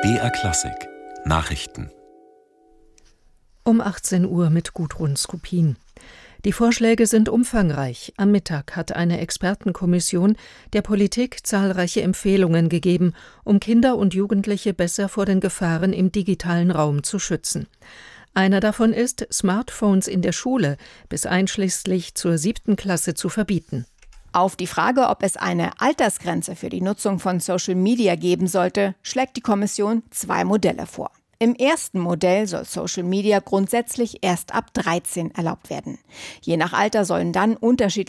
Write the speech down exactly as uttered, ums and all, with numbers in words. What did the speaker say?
B R Klassik Nachrichten. Um achtzehn Uhr mit Gudrun Skupin. Die Vorschläge sind umfangreich. Am Mittag hat eine Expertenkommission der Politik zahlreiche Empfehlungen gegeben, um Kinder und Jugendliche besser vor den Gefahren im digitalen Raum zu schützen. Einer davon ist, Smartphones in der Schule bis einschließlich zur siebten Klasse zu verbieten. Auf die Frage, ob es eine Altersgrenze für die Nutzung von Social Media geben sollte, schlägt die Kommission zwei Modelle vor. Im ersten Modell soll Social Media grundsätzlich erst ab dreizehn erlaubt werden. Je nach Alter sollen dann unterschiedliche